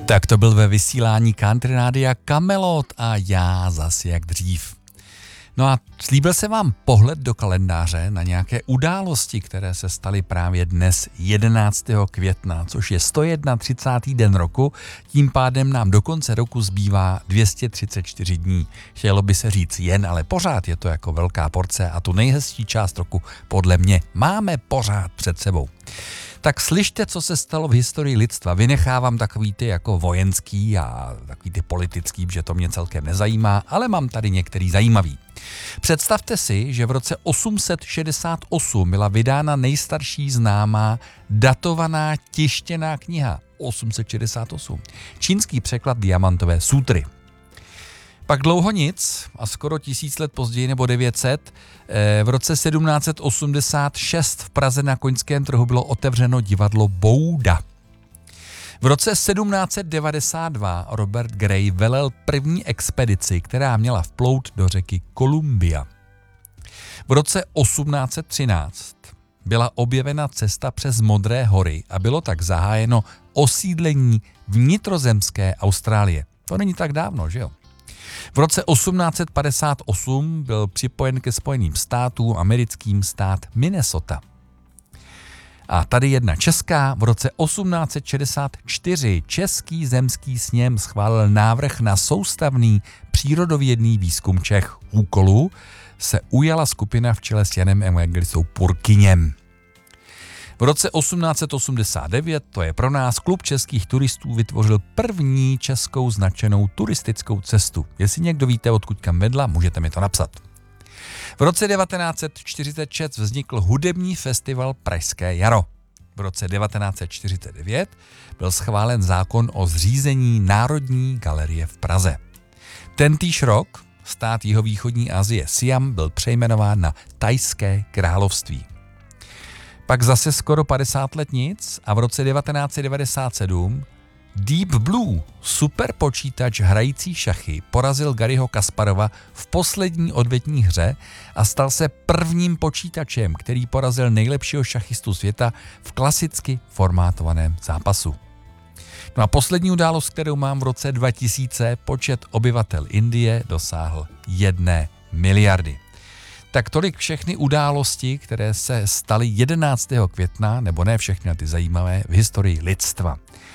Tak to byl ve vysílání Country Rádia Kamelot a já zas jak dřív. No a slíbil jsem vám pohled do kalendáře na nějaké události, které se staly právě dnes 11. května, což je 131. den roku, tím pádem nám do konce roku zbývá 234 dní. Chtělo by se říct jen, ale pořád je to jako velká porce a tu nejhezčí část roku podle mě máme pořád před sebou. Tak slyšte, co se stalo v historii lidstva. Vynechávám takový ty jako vojenský a takový ty politický, že to mě celkem nezajímá, ale mám tady některý zajímavý. Představte si, že v roce 868 byla vydána nejstarší známá datovaná tištěná kniha 868. Čínský překlad Diamantové sutry. Pak dlouho nic a skoro 1000 let později nebo 900, v roce 1786 v Praze na Koňském trhu bylo otevřeno divadlo Bouda. V roce 1792 Robert Gray velel první expedici, která měla vplout do řeky Columbia. V roce 1813 byla objevena cesta přes Modré hory a bylo tak zahájeno osídlení vnitrozemské Austrálie. To není tak dávno, že jo? V roce 1858 byl připojen ke Spojeným státům americkým stát Minnesota. A tady jedna česká. V roce 1864 Český zemský sněm schválil návrh na soustavný přírodovědný výzkum Čech. Úkolů se ujala skupina v čele s Janem Evangelistou Purkyněm. V roce 1889, to je pro nás, klub českých turistů vytvořil první českou značenou turistickou cestu. Jestli někdo víte, odkud kam vedla, můžete mi to napsat. V roce 1946 vznikl hudební festival Pražské jaro. V roce 1949 byl schválen zákon o zřízení Národní galerie v Praze. Tentýž rok stát jihovýchodní Asie Siam byl přejmenován na Thajské království. Pak zase skoro 50 let nic a v roce 1997 Deep Blue, superpočítač hrající šachy, porazil Garryho Kasparova v poslední odvetní hře a stal se prvním počítačem, který porazil nejlepšího šachistu světa v klasicky formátovaném zápasu. No a poslední událost, kterou mám v roce 2000, počet obyvatel Indie dosáhl 1 miliardy. Tak tolik všechny události, které se staly 11. května, nebo ne všechny ty zajímavé, v historii lidstva.